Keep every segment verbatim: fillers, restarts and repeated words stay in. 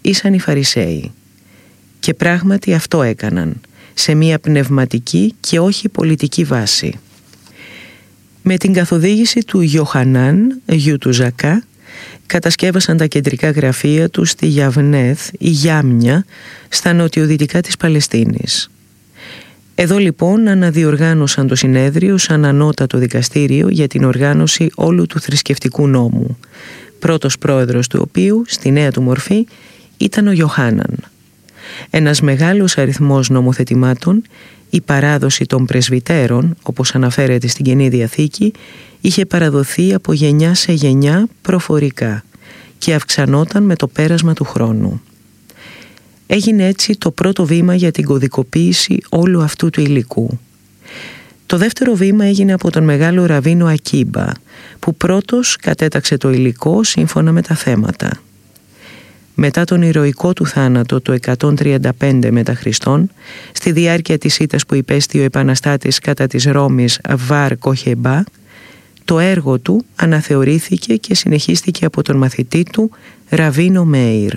ήσαν οι Φαρισαίοι. Και πράγματι αυτό έκαναν, σε μία πνευματική και όχι πολιτική βάση. Με την καθοδήγηση του Ιωχανάν, γιου του Ζακά, κατασκεύασαν τα κεντρικά γραφεία τους στη Γιαβνέθ ή Γιάμνια, στα νοτιοδυτικά της Παλαιστίνης. Εδώ λοιπόν αναδιοργάνωσαν το συνέδριο σαν ανώτατο δικαστήριο για την οργάνωση όλου του θρησκευτικού νόμου, πρώτος πρόεδρος του οποίου, στη νέα του μορφή, ήταν ο Ιωχάναν. Ένας μεγάλος αριθμός νομοθετημάτων, η παράδοση των πρεσβυτέρων, όπως αναφέρεται στην Καινή Διαθήκη, είχε παραδοθεί από γενιά σε γενιά προφορικά και αυξανόταν με το πέρασμα του χρόνου. Έγινε έτσι το πρώτο βήμα για την κωδικοποίηση όλου αυτού του υλικού. Το δεύτερο βήμα έγινε από τον μεγάλο Ραβίνο Ακίμπα, που πρώτος κατέταξε το υλικό σύμφωνα με τα θέματα. Μετά τον ηρωικό του θάνατο το εκατόν τριάντα πέντε μετά Χριστόν, στη διάρκεια της ήττας που υπέστη ο επαναστάτης κατά της Ρώμης Βαρ Κοχεμπά, το έργο του αναθεωρήθηκε και συνεχίστηκε από τον μαθητή του Ραβίνο Μέιρ.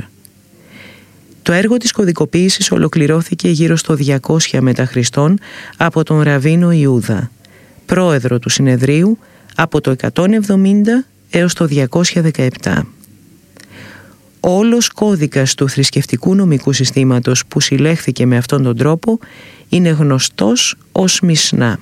Το έργο της κωδικοποίησης ολοκληρώθηκε γύρω στο διακόσια μετά Χριστόν από τον Ραβίνο Ιούδα, πρόεδρο του συνεδρίου από το εκατόν εβδομήντα έως το διακόσια δεκαεπτά. Ο όλος κώδικας του θρησκευτικού νομικού συστήματος που συλλέχθηκε με αυτόν τον τρόπο είναι γνωστός ως Μισνά.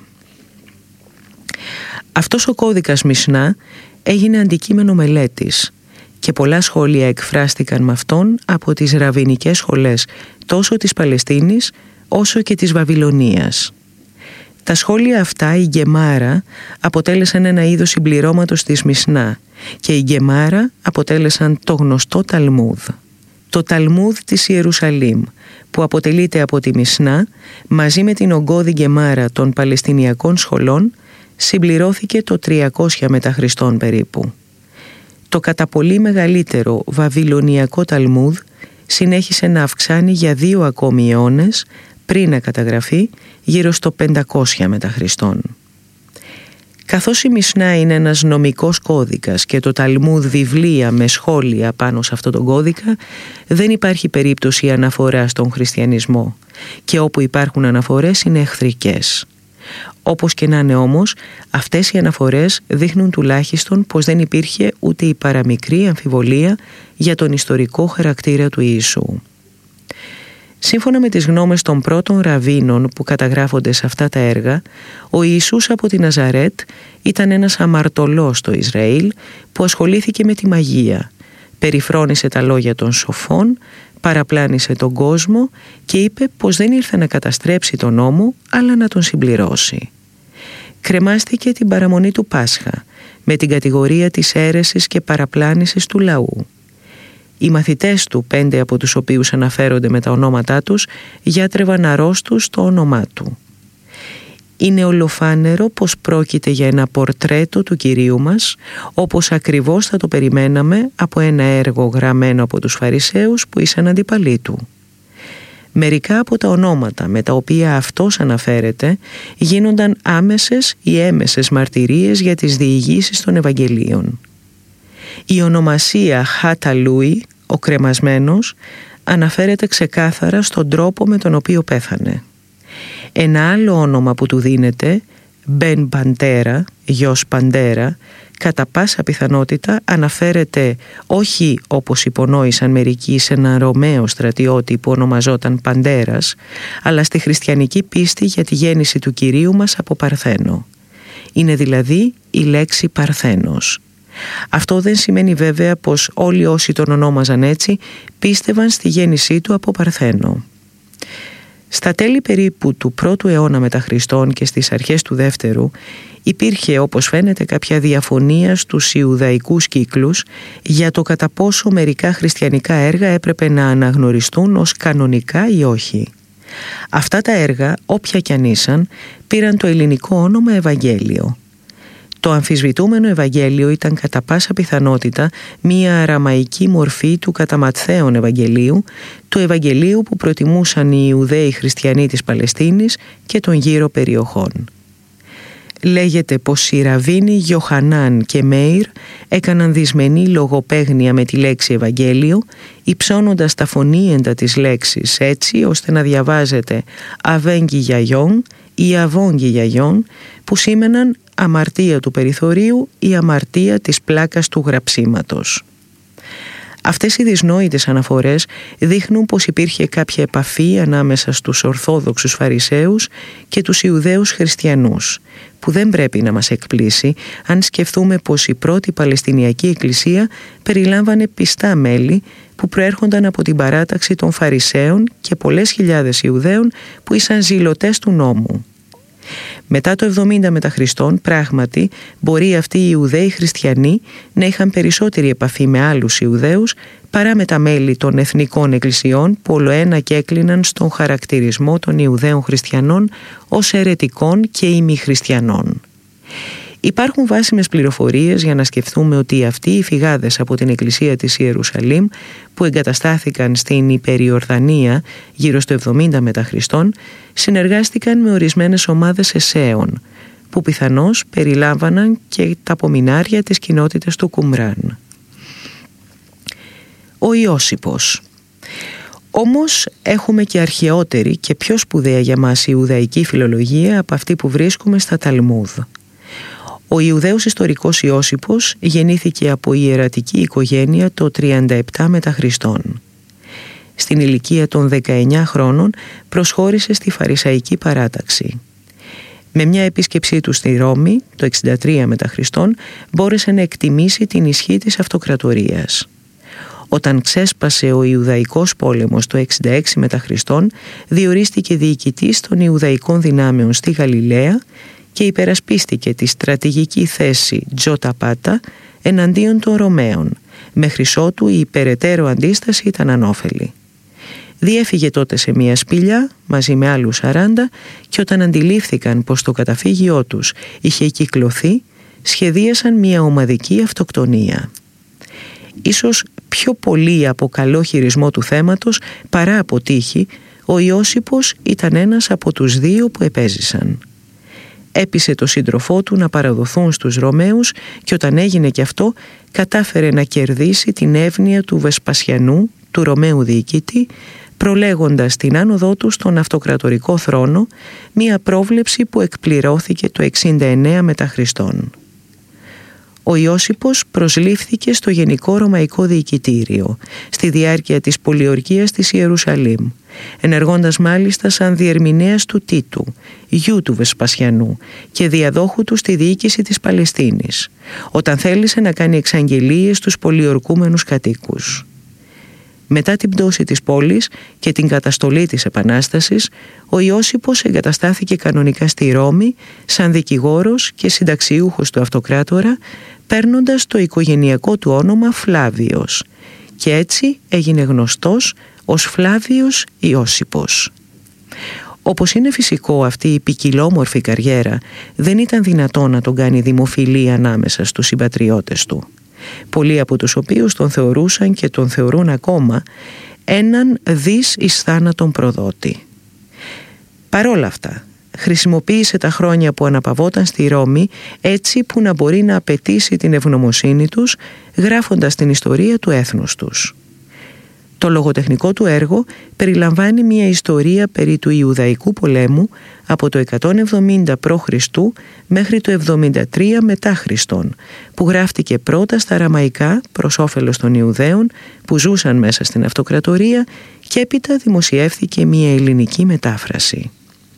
Αυτός ο κώδικας Μισνά έγινε αντικείμενο μελέτης και πολλά σχόλια εκφράστηκαν με αυτόν από τις ραβινικές σχολές τόσο της Παλαιστίνης όσο και της Βαβυλωνίας. Τα σχόλια αυτά, η Γκεμάρα, αποτέλεσαν ένα είδος συμπληρώματος της Μισνά και η Γκεμάρα αποτέλεσαν το γνωστό Ταλμούδ. Το Ταλμούδ της Ιερουσαλήμ, που αποτελείται από τη Μισνά, μαζί με την ογκώδη Γκεμάρα των Παλαιστινιακών σχολών, συμπληρώθηκε το τριακόσια μετά Χριστόν περίπου. Το κατά πολύ μεγαλύτερο Βαβυλωνιακό Ταλμούδ συνέχισε να αυξάνει για δύο ακόμη αιώνες πριν να καταγραφεί γύρω στο πεντακόσια μετά Χριστόν. Καθώς η Μισνά είναι ένας νομικός κώδικας και το Ταλμούδ βιβλία με σχόλια πάνω σε αυτόν τον κώδικα, δεν υπάρχει περίπτωση αναφορά στον χριστιανισμό και όπου υπάρχουν αναφορές είναι εχθρικές. Όπως και να είναι όμως, αυτές οι αναφορές δείχνουν τουλάχιστον πως δεν υπήρχε ούτε η παραμικρή αμφιβολία για τον ιστορικό χαρακτήρα του Ιησού. Σύμφωνα με τις γνώμες των πρώτων ραβίνων που καταγράφονται σε αυτά τα έργα, ο Ιησούς από τη Ναζαρέτ ήταν ένας αμαρτωλός στο Ισραήλ που ασχολήθηκε με τη μαγεία, περιφρόνησε τα λόγια των σοφών, παραπλάνησε τον κόσμο και είπε πως δεν ήρθε να καταστρέψει τον νόμο αλλά να τον συμπληρώσει. Κρεμάστηκε την παραμονή του Πάσχα με την κατηγορία της αίρεσης και παραπλάνησης του λαού. Οι μαθητές του, πέντε από τους οποίους αναφέρονται με τα ονόματά τους, γιατρεύαν αρρώστους το όνομά του. Είναι ολοφάνερο πως πρόκειται για ένα πορτρέτο του Κυρίου μας, όπως ακριβώς θα το περιμέναμε από ένα έργο γραμμένο από τους Φαρισαίους που ήσαν αντιπαλοί του. Μερικά από τα ονόματα με τα οποία αυτός αναφέρεται γίνονταν άμεσες ή έμεσες μαρτυρίες για τις διηγήσεις των Ευαγγελίων. Η ονομασία Χαταλούι, ο κρεμασμένος, αναφέρεται ξεκάθαρα στον τρόπο με τον οποίο πέθανε. Ένα άλλο όνομα που του δίνεται, Μπεν Παντέρα, γιος Παντέρα, κατά πάσα πιθανότητα αναφέρεται όχι όπως υπονόησαν μερικοί σε έναν Ρωμαίο στρατιώτη που ονομαζόταν Παντέρας, αλλά στη χριστιανική πίστη για τη γέννηση του Κυρίου μας από Παρθένο. Είναι δηλαδή η λέξη Παρθένος. Αυτό δεν σημαίνει βέβαια πως όλοι όσοι τον ονόμαζαν έτσι πίστευαν στη γέννησή του από Παρθένο. Στα τέλη περίπου του πρώτου αιώνα μετά Χριστόν και στις αρχές του δεύτερου υπήρχε, όπως φαίνεται, κάποια διαφωνία στους Ιουδαϊκούς κύκλους για το κατά πόσο μερικά χριστιανικά έργα έπρεπε να αναγνωριστούν ως κανονικά ή όχι. Αυτά τα έργα, όποια κι αν ήσαν, πήραν το ελληνικό όνομα Ευαγγέλιο. Το αμφισβητούμενο Ευαγγέλιο ήταν κατά πάσα πιθανότητα μία αραμαϊκή μορφή του κατά Ματθαίον Ευαγγελίου, του Ευαγγελίου που προτιμούσαν οι Ιουδαίοι χριστιανοί της Παλαιστίνης και των γύρω περιοχών. λέγεται πως οι Ραβίνοι Γιοχανάν και Μέιρ έκαναν δυσμενή λογοπαίγνια με τη λέξη Ευαγγέλιο, υψώνοντας τα φωνήεντα της λέξης έτσι ώστε να διαβάζεται «Αβέγγι γιαγιόν» ή «Αβόγγι γιαγιόν», που σήμαιναν αμαρτία του περιθωρίου ή αμαρτία της πλάκας του γραψίματος. Αυτές οι δυσνόητες αναφορές δείχνουν πως υπήρχε κάποια επαφή ανάμεσα στους Ορθόδοξους Φαρισαίους και τους Ιουδαίους Χριστιανούς, που δεν πρέπει να μας εκπλήσει αν σκεφτούμε πως η πρώτη Παλαιστινιακή Εκκλησία περιλάμβανε πιστά μέλη που προέρχονταν από την παράταξη των Φαρισαίων και πολλές χιλιάδες Ιουδαίων που ήσαν ζηλωτές του νόμου. Μετά το εβδομήντα μετά Χριστόν, πράγματι, μπορεί αυτοί οι Ιουδαίοι χριστιανοί να είχαν περισσότερη επαφή με άλλους Ιουδαίους παρά με τα μέλη των εθνικών εκκλησιών που ολοένα και έκλειναν στον χαρακτηρισμό των Ιουδαίων χριστιανών ως αιρετικών και ημιχριστιανών. Υπάρχουν βάσιμες πληροφορίες για να σκεφτούμε ότι αυτοί οι φυγάδες από την Εκκλησία της Ιερουσαλήμ που εγκαταστάθηκαν στην Υπεριορδανία γύρω στο εβδομήντα μετά Χριστόν συνεργάστηκαν με ορισμένες ομάδες εσέων που πιθανώς περιλάμβαναν και τα απομεινάρια της κοινότητας του Κουμράν. Ο Ιώσιπος. Όμως έχουμε και αρχαιότερη και πιο σπουδαία για μας Ιουδαϊκή φιλολογία από αυτή που βρίσκουμε στα Ταλμούδ. Ο Ιουδαίος ιστορικός Ιώσιπος γεννήθηκε από ιερατική οικογένεια το τριάντα επτά μετά Χριστόν. Στην ηλικία των δεκαεννιά χρόνων προσχώρησε στη Φαρισαϊκή παράταξη. Με μια επίσκεψή του στη Ρώμη το εξήντα τρία μετά Χριστόν μπόρεσε να εκτιμήσει την ισχύ της αυτοκρατορίας. Όταν ξέσπασε ο Ιουδαϊκός πόλεμος το εξήντα έξι μετά Χριστόν, διορίστηκε διοικητής των Ιουδαϊκών δυνάμεων στη Γαλιλαία και υπερασπίστηκε τη στρατηγική θέση Τζοταπάτα εναντίον των Ρωμαίων, μέχρι ότου η περαιτέρω αντίσταση ήταν ανώφελη. Διέφυγε τότε σε μια σπηλιά μαζί με άλλους σαράντα και όταν αντιλήφθηκαν πως το καταφύγιό τους είχε κυκλωθεί, σχεδίασαν μια ομαδική αυτοκτονία. Ίσως πιο πολύ από καλό χειρισμό του θέματος παρά από τύχη, ο Ιώσιπος ήταν ένας από τους δύο που επέζησαν. Έπεισε το σύντροφό του να παραδοθούν στους Ρωμαίους και όταν έγινε και αυτό κατάφερε να κερδίσει την εύνοια του Βεσπασιανού, του Ρωμαίου διοικητή, προλέγοντας την άνοδό του στον αυτοκρατορικό θρόνο, μία πρόβλεψη που εκπληρώθηκε το εξήντα εννέα μετά Χριστόν. Ο Ιώσιπος προσλήφθηκε στο Γενικό Ρωμαϊκό Διοικητήριο στη διάρκεια της πολιορκίας της Ιερουσαλήμ, ενεργώντας μάλιστα σαν διερμηνέας του Τίτου, γιου του Βεσπασιανού και διαδόχου του στη διοίκηση της Παλαιστίνης, όταν θέλησε να κάνει εξαγγελίες στους πολιορκούμενους κατοίκους. Μετά την πτώση της πόλης και την καταστολή της Επανάστασης, ο Ιώσιπος εγκαταστάθηκε κανονικά στη Ρώμη σαν δικηγόρος και συνταξιούχος του αυτοκράτορα, παίρνοντας το οικογενειακό του όνομα Φλάβιος και έτσι έγινε γνωστός ως Φλάβιος Ιώσιπος. Όπως είναι φυσικό αυτή η ποικιλόμορφη καριέρα, δεν ήταν δυνατό να τον κάνει δημοφιλή ανάμεσα στους συμπατριώτες του, πολλοί από τους οποίους τον θεωρούσαν και τον θεωρούν ακόμα έναν δις εις θάνατον προδότη. Παρόλα αυτά, χρησιμοποίησε τα χρόνια που αναπαυόταν στη Ρώμη έτσι που να μπορεί να απαιτήσει την ευγνωμοσύνη τους, γράφοντας την ιστορία του έθνους τους. Το λογοτεχνικό του έργο περιλαμβάνει μια ιστορία περί του Ιουδαϊκού πολέμου από το εκατόν εβδομήντα προ Χριστού μέχρι το εβδομήντα τρία μετά Χριστόν, που γράφτηκε πρώτα στα αραμαϊκά προς όφελος των Ιουδαίων που ζούσαν μέσα στην αυτοκρατορία και έπειτα δημοσιεύθηκε μια ελληνική μετάφραση.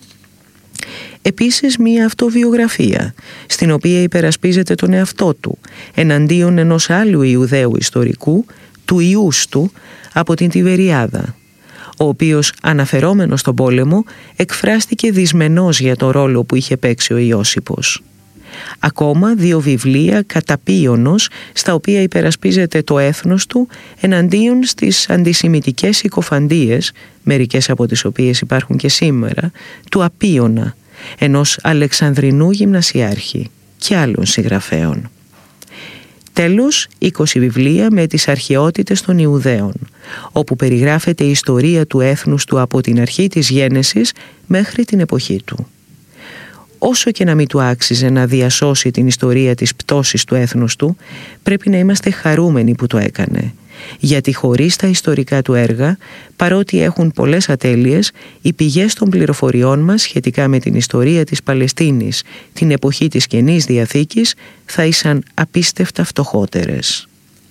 Επίσης μια αυτοβιογραφία, στην οποία υπερασπίζεται τον εαυτό του εναντίον ενός άλλου Ιουδαίου ιστορικού, του ιούς του, από την Τιβεριάδα, ο οποίος αναφερόμενος στον πόλεμο εκφράστηκε δυσμενός για το ρόλο που είχε παίξει ο Ιώσιπος. Ακόμα δύο βιβλία καταπίωνος στα οποία υπερασπίζεται το έθνος του εναντίον στις αντισημιτικές συκοφαντίες, μερικές από τις οποίες υπάρχουν και σήμερα, του Απίωνα, ενός Αλεξανδρινού γυμνασιάρχη και άλλων συγγραφέων. Τέλος, είκοσι βιβλία με τις αρχαιότητες των Ιουδαίων, όπου περιγράφεται η ιστορία του έθνους του από την αρχή της γέννησης μέχρι την εποχή του. όσο και να μην του άξιζε να διασώσει την ιστορία της πτώσης του έθνους του, πρέπει να είμαστε χαρούμενοι που το έκανε. Γιατί χωρίς τα ιστορικά του έργα, παρότι έχουν πολλές ατέλειες, οι πηγές των πληροφοριών μας σχετικά με την ιστορία της Παλαιστίνης την εποχή της Καινής Διαθήκης θα ήσαν απίστευτα φτωχότερες.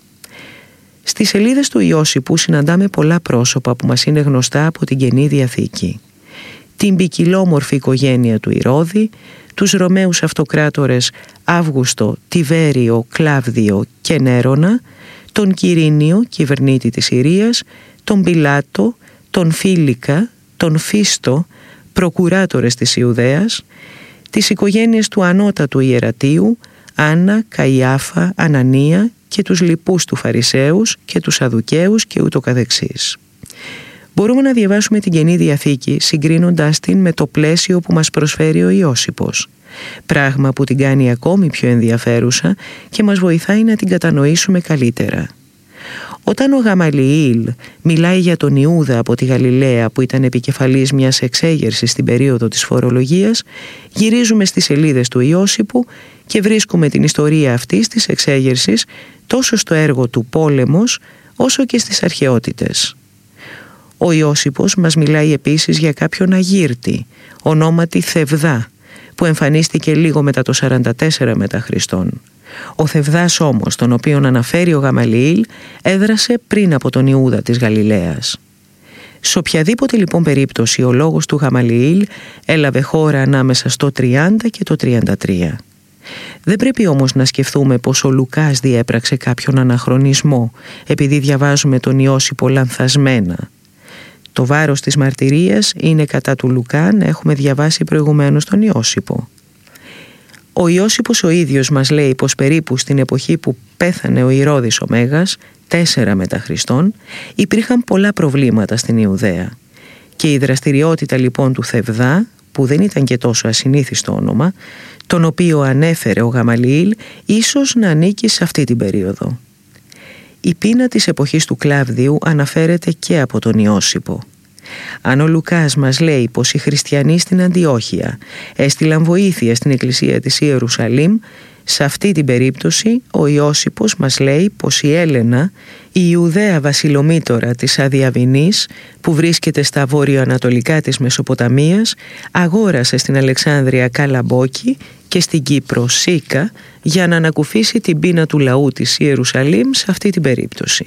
Στις σελίδες του Ιώσιππου συναντάμε πολλά πρόσωπα που μας είναι γνωστά από την Καινή Διαθήκη. Την ποικιλόμορφη οικογένεια του Ηρώδη, τους Ρωμαίους αυτοκράτορες Αύγουστο, Τιβέριο, Κλάβδιο και Νέρονα, τον Quirínio, κυβερνήτη της Συρίας, τον Πιλάτο, τον Φίλικα, τον Φίστο, προκουράτορες της Ιουδαίας, τις οικογένειες του ανώτατου ιερατείου, Άννα, Καϊάφα, Ανανία και τους λοιπούς του Φαρισαίους και τους Σαδουκαίους και ούτω καθεξής. Μπορούμε να διαβάσουμε την Καινή Διαθήκη συγκρίνοντάς την με το πλαίσιο που μας προσφέρει ο Ιώσιππος, πράγμα που την κάνει ακόμη πιο ενδιαφέρουσα και μας βοηθάει να την κατανοήσουμε καλύτερα. Όταν ο Γαμαλιήλ μιλάει για τον Ιούδα από τη Γαλιλαία που ήταν επικεφαλής μιας εξέγερσης στην περίοδο της φορολογίας, γυρίζουμε στις σελίδες του Ιώσιππου και βρίσκουμε την ιστορία αυτής της εξέγερσης τόσο στο έργο του «Πόλεμος» όσο και στις αρχαιότητες. Ο Ιώσιππος μας μιλάει επίσης για κάποιον Αγύρτη, ονόματι Θευδά, που εμφανίστηκε λίγο μετά το σαράντα τέσσερα μετά Χριστόν. Ο Θευδάς όμως, τον οποίον αναφέρει ο Γαμαλιήλ, έδρασε πριν από τον Ιούδα της Γαλιλαίας. Σε οποιαδήποτε λοιπόν περίπτωση ο λόγος του Γαμαλιήλ έλαβε χώρα ανάμεσα στο τριάντα και το τριάντα τρία. Δεν πρέπει όμως να σκεφτούμε πως ο Λουκάς διέπραξε κάποιον αναχρονισμό επειδή διαβάζουμε τον Ιώσιππο λανθασμένα. Το βάρος της μαρτυρίας είναι κατά του Λουκά να έχουμε διαβάσει προηγουμένως τον Ιώσιππο. Ο Ιώσιππος ο ίδιος μας λέει πως περίπου στην εποχή που πέθανε ο Ηρώδης ο Μέγας, τέσσερα μετά Χριστόν, υπήρχαν πολλά προβλήματα στην Ιουδαία. Και η δραστηριότητα λοιπόν του Θευδά, που δεν ήταν και τόσο ασυνήθιστο όνομα, τον οποίο ανέφερε ο Γαμαλιήλ, ίσως να ανήκει σε αυτή την περίοδο. Η πείνα της εποχής του Κλάβδιου αναφέρεται και από τον Ιώσιππο. Αν ο Λουκάς μας λέει πως οι χριστιανοί στην Αντιόχεια έστειλαν βοήθεια στην εκκλησία της Ιερουσαλήμ, σε αυτή την περίπτωση ο Ιώσιππος μας λέει πως η Έλενα, η Ιουδαία βασιλομήτωρα της Αδιαβηνής που βρίσκεται στα βόρειο-ανατολικά της Μεσοποταμίας, αγόρασε στην Αλεξάνδρεια Καλαμπόκη και στην Κύπρο Σίκα για να ανακουφίσει την πείνα του λαού της Ιερουσαλήμ σε αυτή την περίπτωση.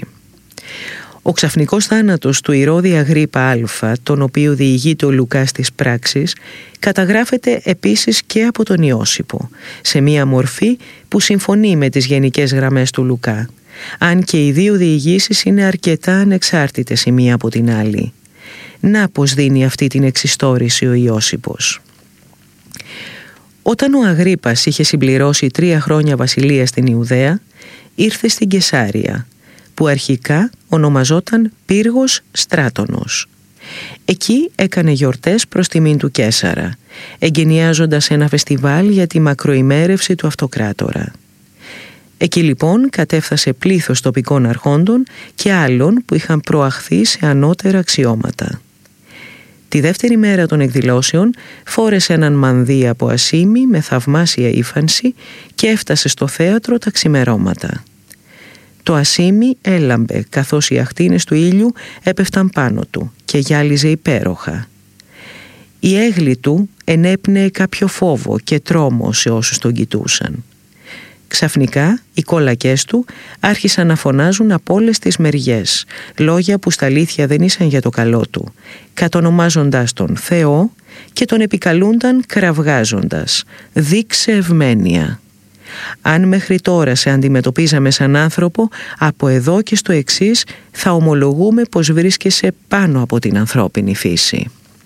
Ο ξαφνικός θάνατος του Ηρώδη Αγρίππα Α, τον οποίο διηγείται ο Λουκάς της πράξης, καταγράφεται επίσης και από τον Ιώσιππο, σε μία μορφή που συμφωνεί με τις γενικές γραμμές του Λουκά, αν και οι δύο διηγήσεις είναι αρκετά ανεξάρτητες η μία από την άλλη. Να πως δίνει αυτή την εξιστόρηση ο Ιώσιππος. Όταν ο Αγρίππας είχε συμπληρώσει τρία χρόνια βασιλεία στην Ιουδαία, ήρθε στην Καισάρια, που αρχικά ονομαζόταν Πύργος Στράτονος. Εκεί έκανε γιορτές προς τιμήν του Καίσαρα, εγκαινιάζοντας ένα φεστιβάλ για τη μακροημέρευση του αυτοκράτορα. Εκεί λοιπόν κατέφθασε πλήθος τοπικών αρχόντων και άλλων που είχαν προαχθεί σε ανώτερα αξιώματα. Τη δεύτερη μέρα των εκδηλώσεων φόρεσε έναν μανδύ από ασήμι με θαυμάσια ύφανση και έφτασε στο θέατρο τα ξημερώματα. Το ασήμι έλαμπε καθώς οι αχτίνες του ήλιου έπεφταν πάνω του και γυάλιζε υπέροχα. Η έγλη του ενέπνεε κάποιο φόβο και τρόμο σε όσους τον κοιτούσαν. Ξαφνικά οι κόλακές του άρχισαν να φωνάζουν από όλες τις μεριές, λόγια που στα αλήθεια δεν ήσαν για το καλό του, κατονομάζοντας τον Θεό και τον επικαλούνταν κραυγάζοντας «Δείξε ευμένεια». Αν μέχρι τώρα σε αντιμετωπίζαμε σαν άνθρωπο, από εδώ και στο εξής θα ομολογούμε πως βρίσκεσαι πάνω από την ανθρώπινη φύση.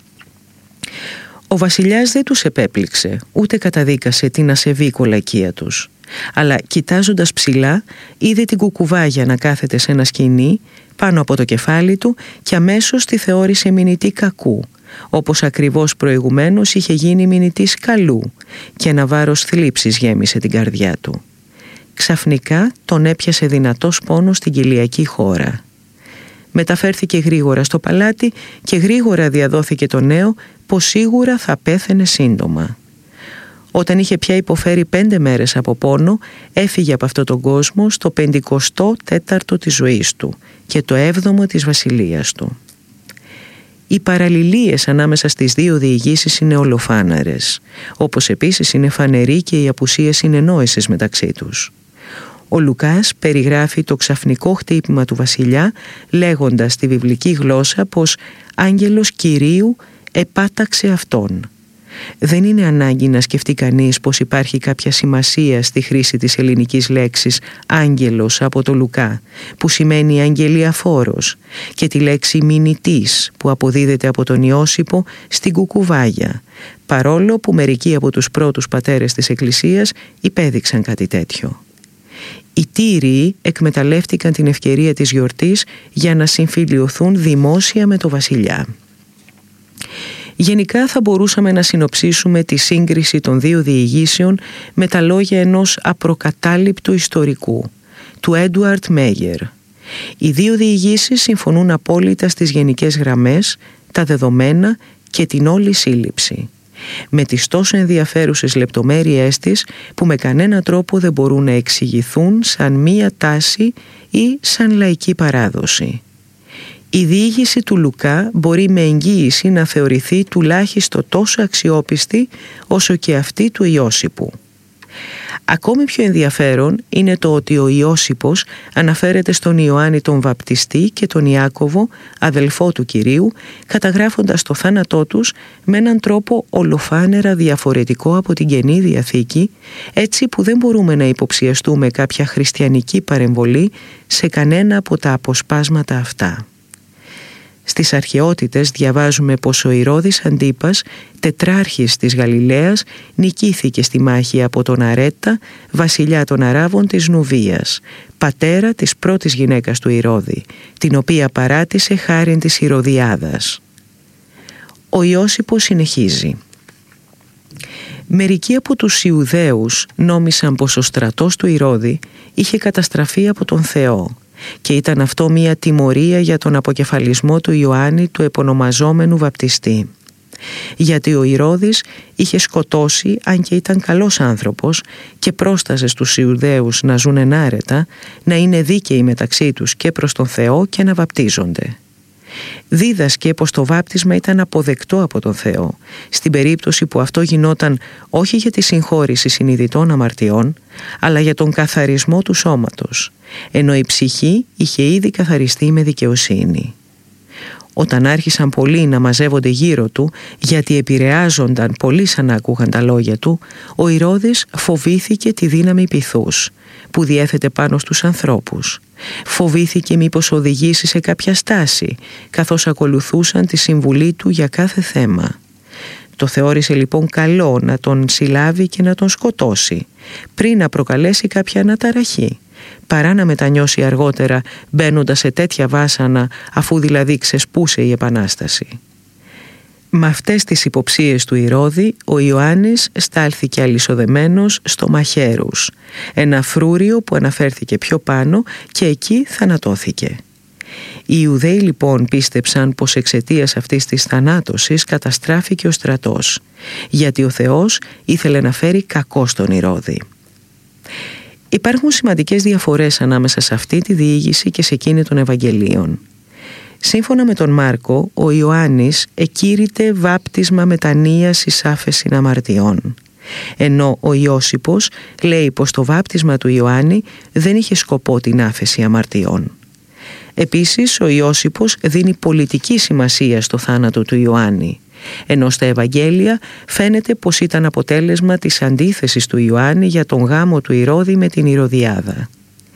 Ο βασιλιάς δεν τους επέπληξε, ούτε καταδίκασε την ασεβή κολακία τους. Αλλά κοιτάζοντας ψηλά, είδε την κουκουβάγια να κάθεται σε ένα σκοινί πάνω από το κεφάλι του και αμέσως τη θεώρησε μηνυτή κακού, όπως ακριβώς προηγουμένως είχε γίνει μηνυτής καλού και ένα βάρος θλίψης γέμισε την καρδιά του. Ξαφνικά τον έπιασε δυνατός πόνος στην κοιλιακή χώρα. Μεταφέρθηκε γρήγορα στο παλάτι και γρήγορα διαδόθηκε το νέο πως σίγουρα θα πέθαινε σύντομα. Όταν είχε πια υποφέρει πέντε μέρες από πόνο, έφυγε από αυτόν τον κόσμο στο πεντηκοστό τέταρτο της ζωής του και το έβδομο της βασιλείας του. Οι παραλληλίες ανάμεσα στις δύο διηγήσεις είναι ολοφάναρες, όπως επίσης είναι φανερή και η απουσία συνεννόησης μεταξύ τους. Ο Λουκάς περιγράφει το ξαφνικό χτύπημα του βασιλιά λέγοντας στη βιβλική γλώσσα πως «άγγελος Κυρίου επάταξε αυτόν». Δεν είναι ανάγκη να σκεφτεί κανείς πως υπάρχει κάποια σημασία στη χρήση της ελληνικής λέξης «άγγελος» από το Λουκά, που σημαίνει αγγελιαφόρος, και τη λέξη «μηνυτής» που αποδίδεται από τον Ιώσυπο στην Κουκουβάγια, παρόλο που μερικοί από τους πρώτους πατέρες της Εκκλησίας υπέδειξαν κάτι τέτοιο. Οι Τύριοι εκμεταλλεύτηκαν την ευκαιρία της γιορτής για να συμφιλιωθούν δημόσια με το βασιλιά. Γενικά θα μπορούσαμε να συνοψίσουμε τη σύγκριση των δύο διηγήσεων με τα λόγια ενός απροκατάληπτου ιστορικού, του Έντουαρντ Μέγερ. Οι δύο διηγήσεις συμφωνούν απόλυτα στις γενικές γραμμές, τα δεδομένα και την όλη σύλληψη, με τις τόσο ενδιαφέρουσες λεπτομέρειές της που με κανένα τρόπο δεν μπορούν να εξηγηθούν σαν μία τάση ή σαν λαϊκή παράδοση. Η διήγηση του Λουκά μπορεί με εγγύηση να θεωρηθεί τουλάχιστον τόσο αξιόπιστη όσο και αυτή του Ιώσυπου. Ακόμη πιο ενδιαφέρον είναι το ότι ο Ιώσυπος αναφέρεται στον Ιωάννη τον Βαπτιστή και τον Ιάκωβο, αδελφό του Κυρίου, καταγράφοντας το θάνατό τους με έναν τρόπο ολοφάνερα διαφορετικό από την Καινή Διαθήκη, έτσι που δεν μπορούμε να υποψιαστούμε κάποια χριστιανική παρεμβολή σε κανένα από τα αποσπάσματα αυτά. Στις αρχαιότητες διαβάζουμε πως ο Ηρώδης Αντίπας, τετράρχης της Γαλιλαίας, νικήθηκε στη μάχη από τον Αρέτα, βασιλιά των Αράβων της Νουβίας, πατέρα της πρώτης γυναίκας του Ηρώδη, την οποία παράτησε χάριν της Ηρωδιάδας. Ο Ιώσυπος συνεχίζει. Μερικοί από τους Ιουδαίους νόμισαν πως ο στρατός του Ηρώδη είχε καταστραφεί από τον Θεό, και ήταν αυτό μία τιμωρία για τον αποκεφαλισμό του Ιωάννη του επωνομαζόμενου βαπτιστή. Γιατί ο Ηρώδης είχε σκοτώσει, αν και ήταν καλός άνθρωπος, και πρόσταζε στους Ιουδαίους να ζουν ενάρετα, να είναι δίκαιοι μεταξύ τους και προς τον Θεό και να βαπτίζονται. Δίδασκε πως το βάπτισμα ήταν αποδεκτό από τον Θεό, στην περίπτωση που αυτό γινόταν όχι για τη συγχώρηση συνειδητών αμαρτιών, αλλά για τον καθαρισμό του σώματος, ενώ η ψυχή είχε ήδη καθαριστεί με δικαιοσύνη. Όταν άρχισαν πολλοί να μαζεύονται γύρω του, γιατί επηρεάζονταν πολλοί σαν να άκουγαν τα λόγια του, ο Ηρώδης φοβήθηκε τη δύναμη πειθούς που διέθετε πάνω στους ανθρώπους. Φοβήθηκε μήπως οδηγήσει σε κάποια στάση, καθώς ακολουθούσαν τη συμβουλή του για κάθε θέμα. Το θεώρησε λοιπόν καλό να τον συλλάβει και να τον σκοτώσει, πριν να προκαλέσει κάποια αναταραχή, παρά να μετανιώσει αργότερα μπαίνοντας σε τέτοια βάσανα, αφού δηλαδή ξεσπούσε η Επανάσταση. Με αυτές τις υποψίες του Ηρώδη, ο Ιωάννης στάλθηκε αλυσοδεμένος στο Μαχαίρους, ένα φρούριο που αναφέρθηκε πιο πάνω, και εκεί θανατώθηκε. Οι Ιουδαίοι λοιπόν πίστεψαν πως εξαιτίας αυτής της θανάτωσης καταστράφηκε ο στρατός, γιατί ο Θεός ήθελε να φέρει κακό στον Ηρώδη. Υπάρχουν σημαντικές διαφορές ανάμεσα σε αυτή τη διήγηση και σε εκείνη των Ευαγγελίων. Σύμφωνα με τον Μάρκο, ο Ιωάννης εκήρυτε βάπτισμα μετανοίας εις άφεσιν αμαρτιών, ενώ ο Ιώσυπος λέει πως το βάπτισμα του Ιωάννη δεν είχε σκοπό την άφεση αμαρτιών. Επίσης, ο Ιώσυπος δίνει πολιτική σημασία στο θάνατο του Ιωάννη, ενώ στα Ευαγγέλια φαίνεται πως ήταν αποτέλεσμα της αντίθεσης του Ιωάννη για τον γάμο του Ηρώδη με την Ηρωδιάδα.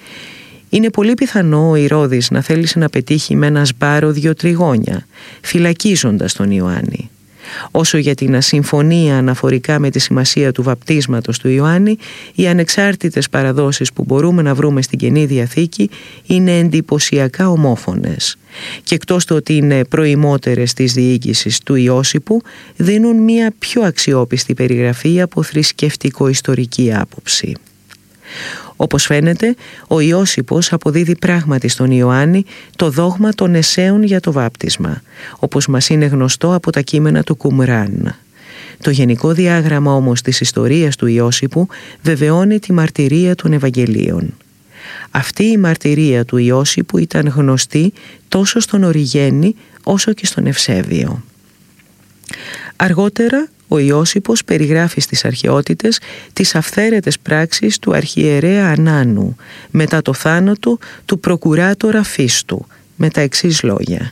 Είναι πολύ πιθανό ο Ηρώδης να θέλησε να πετύχει με ένα σπάρο δύο τριγώνια, φυλακίζοντας τον Ιωάννη. Όσο για την ασυμφωνία αναφορικά με τη σημασία του βαπτίσματος του Ιωάννη, οι ανεξάρτητες παραδόσεις που μπορούμε να βρούμε στην Καινή Διαθήκη είναι εντυπωσιακά ομόφωνες, και εκτός του ότι είναι προημότερες της διοίκησης του Ιώσυπου, δίνουν μια πιο αξιόπιστη περιγραφή από θρησκευτικο-ιστορική άποψη. Όπως φαίνεται, ο Ιώσυπος αποδίδει πράγματι στον Ιωάννη το δόγμα των εσέων για το βάπτισμα, όπως μας είναι γνωστό από τα κείμενα του Κουμράν. Το γενικό διάγραμμα όμως της ιστορίας του Ιώσιπου βεβαιώνει τη μαρτυρία των Ευαγγελίων. Αυτή η μαρτυρία του Ιώσιπου ήταν γνωστή τόσο στον Οριγένη όσο και στον Ευσέβιο. Αργότερα ο Ιώσιπος περιγράφει στις αρχαιότητες τις αυθαίρετες πράξεις του αρχιερέα Ανάνου μετά το θάνατο του προκουράτορα Φίστου με τα εξής λόγια.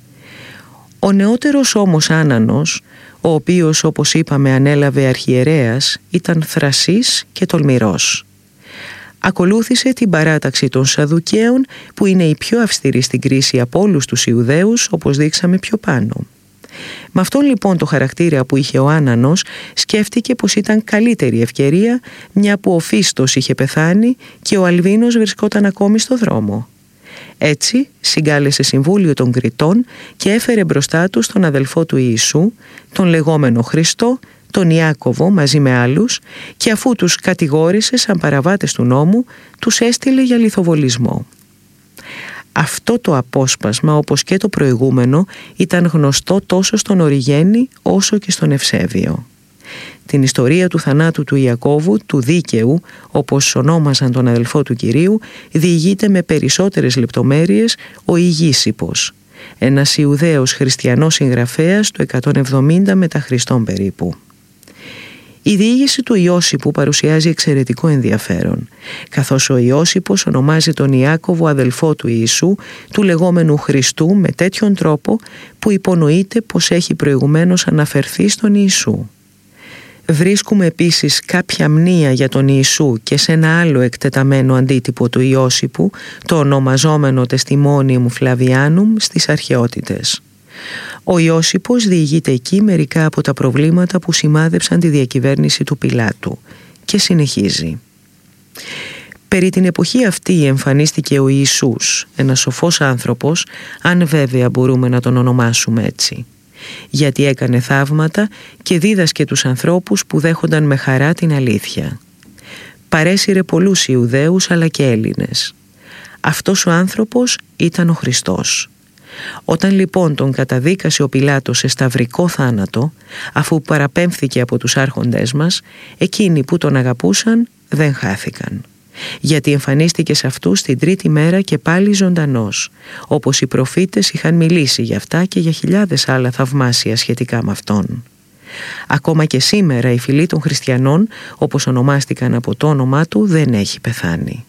Ο νεότερος όμως Άνανος, ο οποίος όπως είπαμε ανέλαβε αρχιερέας, ήταν θρασής και τολμηρός. Ακολούθησε την παράταξη των Σαδουκαίων που είναι η πιο αυστηρή στην κρίση από όλους τους Ιουδαίους, όπως δείξαμε πιο πάνω. Με αυτόν λοιπόν το χαρακτήρα που είχε ο Άνανος σκέφτηκε πως ήταν καλύτερη ευκαιρία, μια που ο Φίστος είχε πεθάνει και ο Αλβίνος βρισκόταν ακόμη στο δρόμο. Έτσι συγκάλεσε συμβούλιο των Κριτών και έφερε μπροστά του τον αδελφό του Ιησού, τον λεγόμενο Χριστό, τον Ιάκωβο μαζί με άλλους, και αφού τους κατηγόρησε σαν παραβάτες του νόμου, τους έστειλε για λιθοβολισμό. Αυτό το απόσπασμα, όπως και το προηγούμενο, ήταν γνωστό τόσο στον Οριγένη όσο και στον Ευσέβιο. Την ιστορία του θανάτου του Ιακώβου, του δίκαιου, όπως ονόμαζαν τον αδελφό του Κυρίου, διηγείται με περισσότερες λεπτομέρειες ο Ηγήσιπος, ένας Ιουδαίος χριστιανός συγγραφέας του εκατόν εβδομήντα μετά Χριστόν περίπου. Η διήγηση του Ιώσιπου παρουσιάζει εξαιρετικό ενδιαφέρον, καθώς ο Ιώσιπος ονομάζει τον Ιάκωβο αδελφό του Ιησού, του λεγόμενου Χριστού, με τέτοιον τρόπο που υπονοείται πως έχει προηγουμένως αναφερθεί στον Ιησού. Βρίσκουμε επίσης κάποια μνήα για τον Ιησού και σε ένα άλλο εκτεταμένο αντίτυπο του Ιώσιπου, το ονομαζόμενο Testimonium Flavianum, στις αρχαιότητες. Ο Ιώσιπος διηγείται εκεί μερικά από τα προβλήματα που σημάδεψαν τη διακυβέρνηση του Πιλάτου και συνεχίζει. Περί την εποχή αυτή εμφανίστηκε ο Ιησούς, ένας σοφός άνθρωπος, αν βέβαια μπορούμε να τον ονομάσουμε έτσι, γιατί έκανε θαύματα και δίδασκε τους ανθρώπους που δέχονταν με χαρά την αλήθεια. Παρέσυρε πολλούς Ιουδαίους αλλά και Έλληνες. Αυτός ο άνθρωπος ήταν ο Χριστός. Όταν λοιπόν τον καταδίκασε ο Πιλάτος σε σταυρικό θάνατο, αφού παραπέμφθηκε από τους άρχοντές μας, εκείνοι που τον αγαπούσαν δεν χάθηκαν. Γιατί εμφανίστηκε σε αυτούς την τρίτη μέρα και πάλι ζωντανός, όπως οι προφήτες είχαν μιλήσει για αυτά και για χιλιάδες άλλα θαυμάσια σχετικά με αυτόν. Ακόμα και σήμερα οι φίλοι των χριστιανών, όπως ονομάστηκαν από το όνομά του, δεν έχει πεθάνει.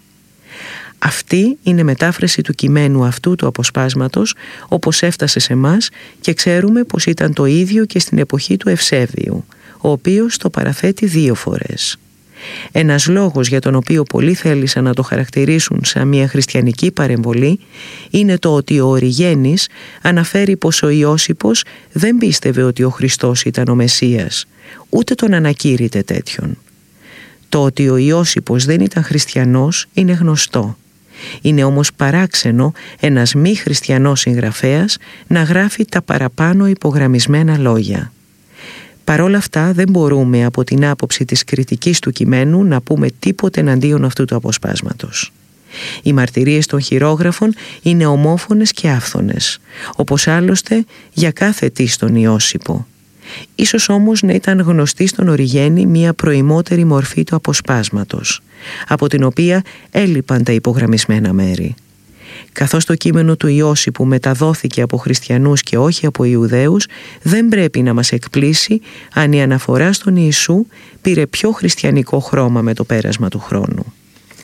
Αυτή είναι μετάφραση του κειμένου αυτού του αποσπάσματος, όπως έφτασε σε μας, και ξέρουμε πως ήταν το ίδιο και στην εποχή του Ευσέβιου, ο οποίος το παραθέτει δύο φορές. Ένας λόγος για τον οποίο πολλοί θέλησαν να το χαρακτηρίσουν σαν μια χριστιανική παρεμβολή είναι το ότι ο Οριγένης αναφέρει πως ο Ιώσιπος δεν πίστευε ότι ο Χριστός ήταν ο Μεσσίας, ούτε τον ανακήρυτε τέτοιον. Το ότι ο Ιώσιπος δεν ήταν χριστιανός είναι γνωστό. Είναι όμως παράξενο ένας μη χριστιανός συγγραφέας να γράφει τα παραπάνω υπογραμμισμένα λόγια. Παρ' όλα αυτά δεν μπορούμε από την άποψη της κριτικής του κειμένου να πούμε τίποτε εναντίον αυτού του αποσπάσματος. Οι μαρτυρίες των χειρόγραφων είναι ομόφωνες και άφθονες, όπως άλλωστε για κάθε τι στον Ιώσιπο. Ίσως όμως να ήταν γνωστή στον Οριγένη μία προημότερη μορφή του αποσπάσματος, από την οποία έλειπαν τα υπογραμμισμένα μέρη. Καθώς το κείμενο του Ιώσιπου μεταδόθηκε από χριστιανούς και όχι από Ιουδαίους, δεν πρέπει να μας εκπλήσει αν η αναφορά στον Ιησού πήρε πιο χριστιανικό χρώμα με το πέρασμα του χρόνου.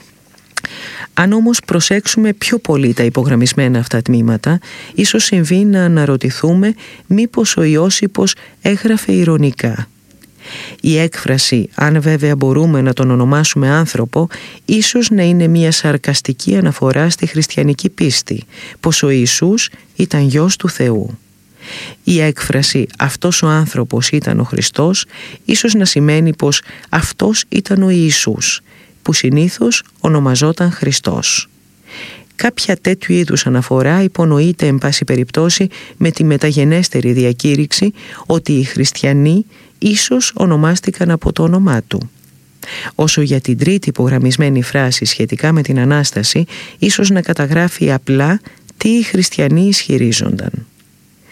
Αν όμως προσέξουμε πιο πολύ τα υπογραμμισμένα αυτά τμήματα, ίσως συμβεί να αναρωτηθούμε μήπως ο Ιώσιπος έγραφε ειρωνικά. Η έκφραση, αν βέβαια μπορούμε να τον ονομάσουμε άνθρωπο, ίσως να είναι μια σαρκαστική αναφορά στη χριστιανική πίστη, πως ο Ιησούς ήταν γιος του Θεού. Η έκφραση «αυτός ο άνθρωπος ήταν ο Χριστός» ίσως να σημαίνει πως αυτός ήταν ο Ιησούς, που συνήθως ονομαζόταν Χριστός. Κάποια τέτοιου είδους αναφορά υπονοείται εν πάση περιπτώσει με τη μεταγενέστερη διακήρυξη ότι οι χριστιανοί ίσως ονομάστηκαν από το όνομά του. Όσο για την τρίτη υπογραμμισμένη φράση σχετικά με την Ανάσταση, ίσως να καταγράφει απλά τι οι χριστιανοί ισχυρίζονταν.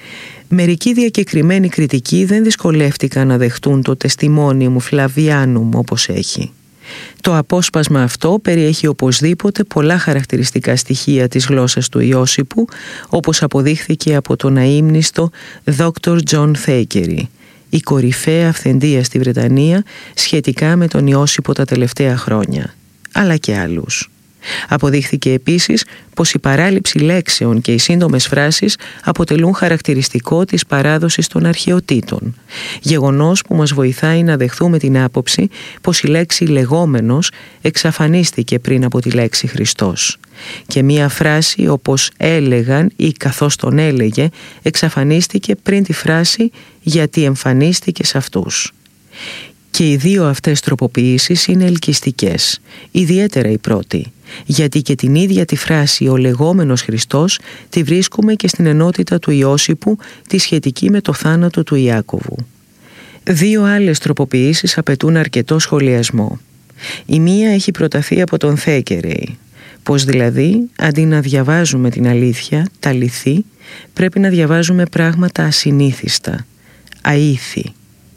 Μερικοί διακεκριμένοι κριτικοί δεν δυσκολεύτηκαν να δεχτούν το τεστιμόνιουμ Φλαβιάνουμ όπως έχει. Το απόσπασμα αυτό περιέχει οπωσδήποτε πολλά χαρακτηριστικά στοιχεία της γλώσσας του Ιώσιππου, όπως αποδείχθηκε από τον αείμνηστο δόκτωρ Τζον Θέικερη, η κορυφαία αυθεντία στη Βρετανία σχετικά με τον Ιώσιππο τα τελευταία χρόνια, αλλά και άλλους. Αποδείχθηκε επίσης πως η παράληψη λέξεων και οι σύντομες φράσεις αποτελούν χαρακτηριστικό της παράδοσης των αρχαιοτήτων, γεγονός που μας βοηθάει να δεχθούμε την άποψη πως η λέξη λεγόμενος εξαφανίστηκε πριν από τη λέξη Χριστός και μία φράση όπως έλεγαν ή καθώς τον έλεγε εξαφανίστηκε πριν τη φράση γιατί εμφανίστηκε σε αυτούς. Και οι δύο αυτές τροποποιήσεις είναι ελκυστικές, ιδιαίτερα η πρώτη, γιατί και την ίδια τη φράση «ο λεγόμενος Χριστός» τη βρίσκουμε και στην ενότητα του Ιώσιππου, τη σχετική με το θάνατο του Ιάκωβου. Δύο άλλες τροποποιήσεις απαιτούν αρκετό σχολιασμό. Η μία έχει προταθεί από τον Θέικερη, πως δηλαδή αντί να διαβάζουμε την αλήθεια, τα λυθή, πρέπει να διαβάζουμε πράγματα ασυνήθιστα, αήθη.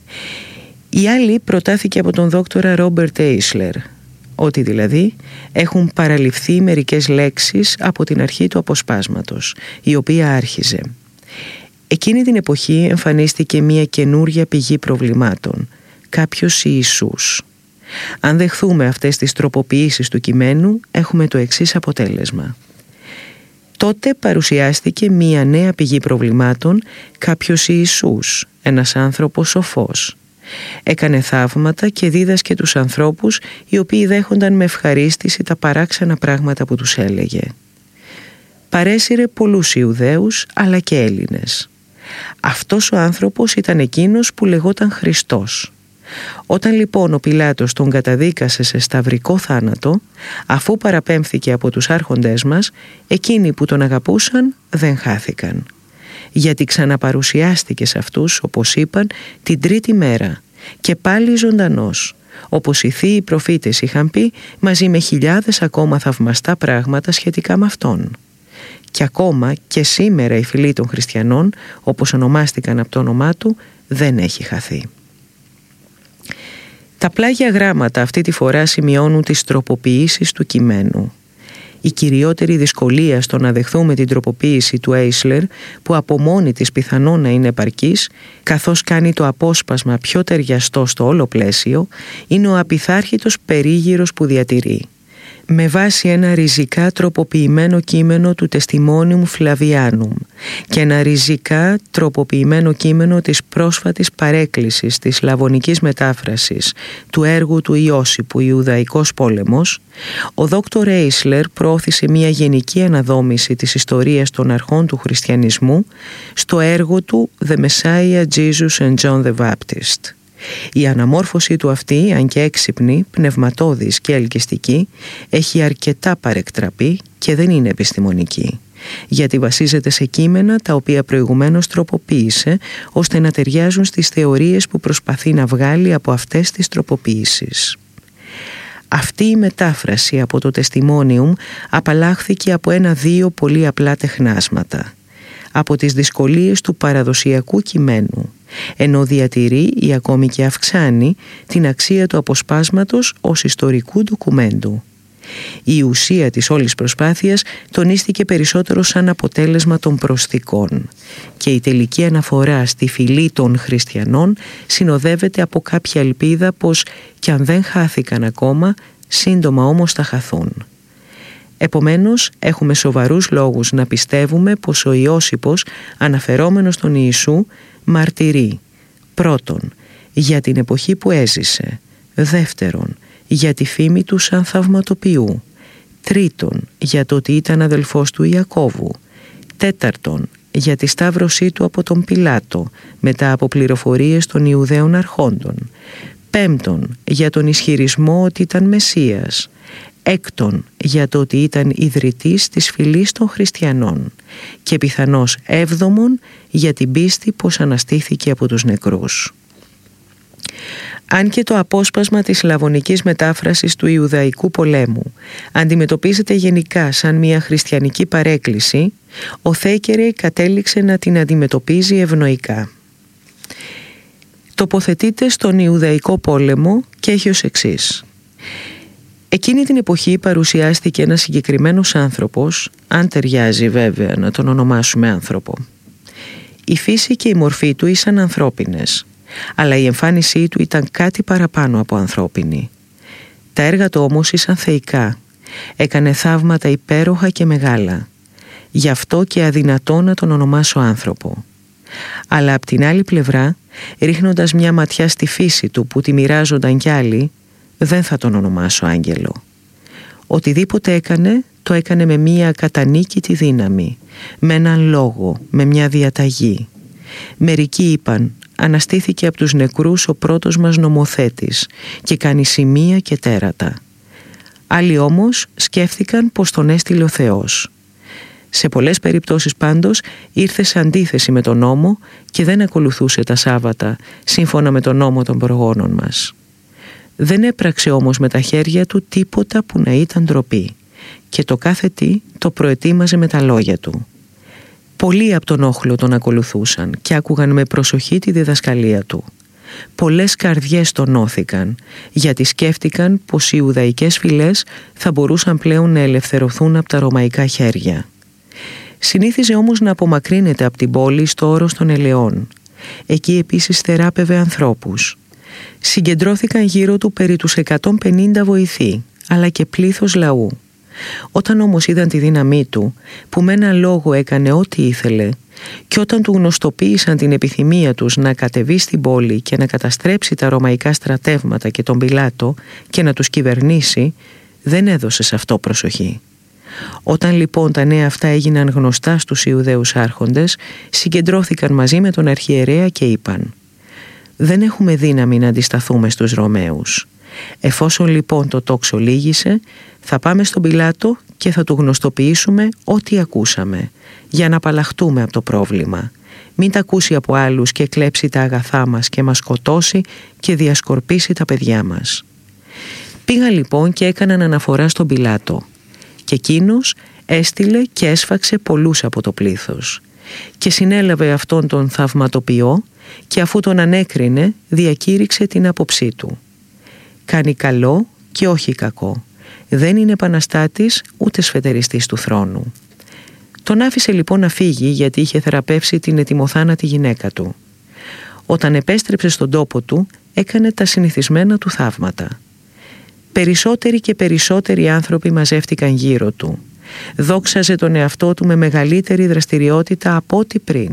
Η άλλη προτάθηκε από τον δόκτορα Ρόμπερτ Έισλερ, ότι δηλαδή έχουν παραληφθεί μερικές λέξεις από την αρχή του αποσπάσματος, η οποία άρχιζε. Εκείνη την εποχή εμφανίστηκε μια καινούρια πηγή προβλημάτων, κάποιος Ιησούς. Αν δεχθούμε αυτές τις τροποποιήσεις του κειμένου, έχουμε το εξής αποτέλεσμα. Τότε παρουσιάστηκε μια νέα πηγή προβλημάτων, κάποιος Ιησούς, ένας άνθρωπος σοφός. Έκανε θαύματα και δίδασκε τους ανθρώπους οι οποίοι δέχονταν με ευχαρίστηση τα παράξενα πράγματα που τους έλεγε. Παρέσυρε πολλούς Ιουδαίους αλλά και Έλληνες. Αυτός ο άνθρωπος ήταν εκείνος που λεγόταν Χριστός. Όταν λοιπόν ο Πιλάτος τον καταδίκασε σε σταυρικό θάνατο, αφού παραπέμφθηκε από τους άρχοντές μας, εκείνοι που τον αγαπούσαν δεν χάθηκαν. Γιατί ξαναπαρουσιάστηκε σε αυτούς, όπως είπαν, την τρίτη μέρα και πάλι ζωντανός, όπως οι θείοι προφήτες είχαν πει, μαζί με χιλιάδες ακόμα θαυμαστά πράγματα σχετικά με αυτόν. Και ακόμα και σήμερα η φυλή των χριστιανών, όπως ονομάστηκαν από το όνομά του, δεν έχει χαθεί. Τα πλάγια γράμματα αυτή τη φορά σημειώνουν τις τροποποιήσεις του κειμένου. Η κυριότερη δυσκολία στο να δεχθούμε την τροποποίηση του Έισλερ, που από μόνη της πιθανόν να είναι επαρκής, καθώς κάνει το απόσπασμα πιο ταιριαστό στο όλο πλαίσιο, είναι ο απειθάρχητος περίγυρος που διατηρεί. Με βάση ένα ριζικά τροποποιημένο κείμενο του τεστιμόνιουμ Φλαβιάνουμ και ένα ριζικά τροποποιημένο κείμενο της πρόσφατης παρέκκλησης της λαβωνικής μετάφρασης του έργου του Ιώσιππου «Ιουδαϊκός πόλεμος», ο δόκτωρ Έισλερ προώθησε μια γενική αναδόμηση της ιστορίας των αρχών του χριστιανισμού στο έργο του «The Messiah Jesus and John the Baptist». Η αναμόρφωσή του αυτή, αν και έξυπνη, πνευματώδης και ελκυστική, έχει αρκετά παρεκτραπεί και δεν είναι επιστημονική, γιατί βασίζεται σε κείμενα τα οποία προηγουμένως τροποποίησε ώστε να ταιριάζουν στις θεωρίες που προσπαθεί να βγάλει από αυτές τις τροποποίησεις. Αυτή η μετάφραση από το τεστιμόνιουμ απαλλάχθηκε από ένα-δύο πολύ απλά τεχνάσματα, από τις δυσκολίες του παραδοσιακού κειμένου, ενώ διατηρεί ή ακόμη και αυξάνει την αξία του αποσπάσματος ως ιστορικού ντοκουμέντου. Η ουσία της όλης προσπάθειας τονίστηκε περισσότερο σαν αποτέλεσμα των προσθήκων και η τελική αναφορά στη φυλή των χριστιανών συνοδεύεται από κάποια ελπίδα πως κι αν δεν χάθηκαν ακόμα, σύντομα όμως θα χαθούν. Επομένως, έχουμε σοβαρούς λόγους να πιστεύουμε πως ο Ιώσιππος, αναφερόμενος στον Ιησού, μαρτυρεί πρώτον, για την εποχή που έζησε, δεύτερον, για τη φήμη του σαν θαυματοποιού, τρίτον, για το ότι ήταν αδελφός του Ιακώβου, τέταρτον, για τη σταύρωσή του από τον Πιλάτο μετά από πληροφορίες των Ιουδαίων αρχόντων, πέμπτον, για τον ισχυρισμό ότι ήταν Μεσσίας, έκτον, για το ότι ήταν ιδρυτής της φυλής των χριστιανών και πιθανώς έβδομον, για την πίστη πως αναστήθηκε από τους νεκρούς. Αν και το απόσπασμα της σλαβωνικής μετάφρασης του Ιουδαϊκού πολέμου αντιμετωπίζεται γενικά σαν μια χριστιανική παρέκκληση, ο Θέκερε κατέληξε να την αντιμετωπίζει ευνοϊκά. Τοποθετείται στον Ιουδαϊκό πόλεμο και έχει ως εξής. Εκείνη την εποχή παρουσιάστηκε ένας συγκεκριμένος άνθρωπος, αν ταιριάζει βέβαια να τον ονομάσουμε άνθρωπο. Η φύση και η μορφή του ήσαν ανθρώπινες, αλλά η εμφάνισή του ήταν κάτι παραπάνω από ανθρώπινη. Τα έργα του όμως ήσαν θεϊκά, έκανε θαύματα υπέροχα και μεγάλα, γι' αυτό και αδυνατό να τον ονομάσω άνθρωπο. Αλλά απ' την άλλη πλευρά, ρίχνοντας μια ματιά στη φύση του που τη μοιράζονταν κι άλλοι, δεν θα τον ονομάσω άγγελο. Οτιδήποτε έκανε, το έκανε με μια κατανίκητη δύναμη, με έναν λόγο, με μια διαταγή. Μερικοί είπαν, αναστήθηκε από τους νεκρούς ο πρώτος μας νομοθέτης και κάνει σημεία και τέρατα. Άλλοι όμως σκέφτηκαν πως τον έστειλε ο Θεός. Σε πολλές περιπτώσεις πάντως ήρθε σε αντίθεση με τον νόμο και δεν ακολουθούσε τα Σάββατα σύμφωνα με τον νόμο των προγόνων μας. Δεν έπραξε όμως με τα χέρια του τίποτα που να ήταν ντροπή και το κάθε τι το προετοίμαζε με τα λόγια του. Πολλοί από τον όχλο τον ακολουθούσαν και άκουγαν με προσοχή τη διδασκαλία του. Πολλές καρδιές τονώθηκαν γιατί σκέφτηκαν πως οι Ιουδαϊκές φυλές θα μπορούσαν πλέον να ελευθερωθούν από τα ρωμαϊκά χέρια. Συνήθιζε όμως να απομακρύνεται από την πόλη στο όρος των Ελαιών. Εκεί επίσης θεράπευε ανθρώπους. Συγκεντρώθηκαν γύρω του περί τους εκατόν πενήντα βοηθοί, αλλά και πλήθος λαού. Όταν όμως είδαν τη δύναμή του, που με ένα λόγο έκανε ό,τι ήθελε, και όταν του γνωστοποίησαν την επιθυμία τους να κατεβεί στην πόλη και να καταστρέψει τα ρωμαϊκά στρατεύματα και τον Πιλάτο και να τους κυβερνήσει, δεν έδωσε σε αυτό προσοχή. Όταν λοιπόν τα νέα αυτά έγιναν γνωστά στους Ιουδαίους άρχοντες, συγκεντρώθηκαν μαζί με τον αρχιερέα και είπαν «Δεν έχουμε δύναμη να αντισταθούμε στους Ρωμαίους. Εφόσον λοιπόν το τόξο λύγησε, θα πάμε στον Πιλάτο και θα του γνωστοποιήσουμε ό,τι ακούσαμε, για να απαλλαχτούμε από το πρόβλημα. Μην τα ακούσει από άλλους και κλέψει τα αγαθά μας και μας σκοτώσει και διασκορπίσει τα παιδιά μας». Πήγαν λοιπόν και έκαναν αναφορά στον Πιλάτο και εκείνος έστειλε και έσφαξε πολλούς από το πλήθος και συνέλαβε αυτόν τον θαυματοποιό και αφού τον ανέκρινε διακήρυξε την άποψή του. Κάνει καλό και όχι κακό. Δεν είναι επαναστάτης ούτε σφετεριστής του θρόνου. Τον άφησε λοιπόν να φύγει γιατί είχε θεραπεύσει την ετοιμοθάνατη γυναίκα του. Όταν επέστρεψε στον τόπο του έκανε τα συνηθισμένα του θαύματα. Περισσότεροι και περισσότεροι άνθρωποι μαζεύτηκαν γύρω του. Δόξαζε τον εαυτό του με μεγαλύτερη δραστηριότητα από ό,τι πριν.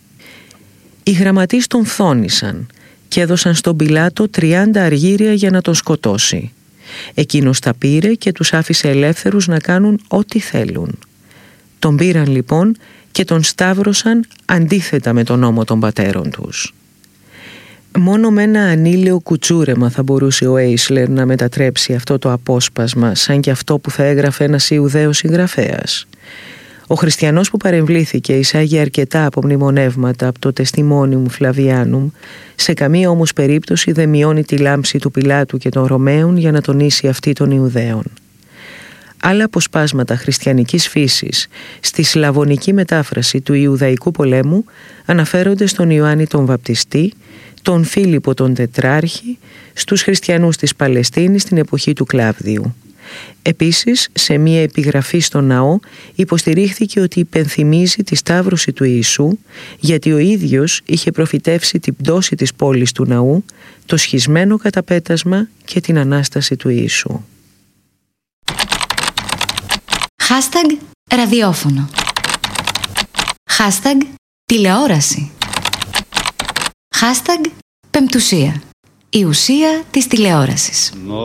Οι γραμματείς τον φθόνησαν και έδωσαν στον Πιλάτο τριάντα αργύρια για να τον σκοτώσει. Εκείνος τα πήρε και τους άφησε ελεύθερους να κάνουν ό,τι θέλουν. Τον πήραν λοιπόν και τον σταύρωσαν αντίθετα με τον νόμο των πατέρων τους. Μόνο με ένα ανήλαιο κουτσούρεμα θα μπορούσε ο Έισλερ να μετατρέψει αυτό το απόσπασμα σαν και αυτό που θα έγραφε ένας Ιουδαίος συγγραφέας. Ο χριστιανός που παρεμβλήθηκε εισάγει αρκετά απομνημονεύματα από το Τεστιμόνιουμ Φλαβιάνουμ, σε καμία όμως περίπτωση δεν μειώνει τη λάμψη του Πιλάτου και των Ρωμαίων για να τονίσει αυτή των Ιουδαίων. Άλλα αποσπάσματα χριστιανικής φύσης στη σλαβωνική μετάφραση του Ιουδαϊκού πολέμου αναφέρονται στον Ιωάννη τον Βαπτιστή, τον Φίλιππο τον Τετράρχη, στους χριστιανούς της Παλαιστίνης στην εποχή του Κλάβδιου. Επίσης, σε μία επιγραφή στο ναό υποστηρίχθηκε ότι υπενθυμίζει τη σταύρωση του Ιησού, γιατί ο ίδιος είχε προφητεύσει την πτώση της πόλης του ναού, το σχισμένο καταπέτασμα και την Ανάσταση του Ιησού. Hashtag ραδιόφωνο. Hashtag τηλεόραση. Hashtag πεμπτουσία. Η ουσία της τηλεόρασης.